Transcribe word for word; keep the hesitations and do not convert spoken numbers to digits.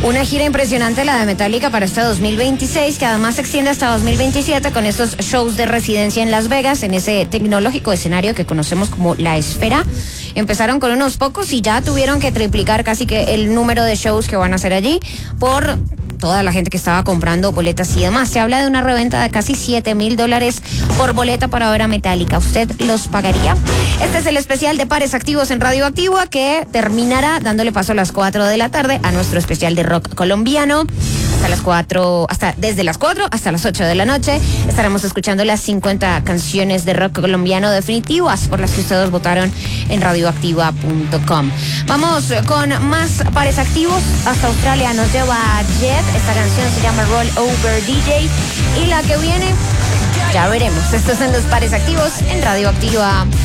Una gira impresionante la de Metallica para este dos mil veintiséis, que además se extiende hasta dos mil veintisiete con estos shows de residencia en Las Vegas, en ese tecnológico escenario que conocemos como La Esfera. Empezaron con unos pocos y ya tuvieron que triplicar casi que el número de shows que van a hacer allí por toda la gente que estaba comprando boletas y demás. Se habla de una reventa de casi siete mil dólares por boleta para ver a Metallica. ¿Usted los pagaría? Este es el especial de Pares Activos en Radio Activa, que terminará dándole paso a las cuatro de la tarde a nuestro especial de rock colombiano. Hasta las cuatro, hasta, desde las cuatro hasta las ocho de la noche estaremos escuchando las cincuenta canciones de rock colombiano definitivas por las que ustedes votaron en radioactiva punto com. Vamos con más Pares Activos. Hasta Australia nos lleva Jet. Esta canción se llama Roll Over D J y la que viene ya veremos. Estos son los Pares Activos en Radio Activa.